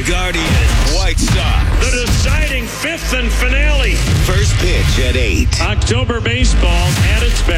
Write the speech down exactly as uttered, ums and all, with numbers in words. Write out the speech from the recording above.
Guardians, White Sox. The deciding fifth and finale. First pitch at eight. October baseball at its best.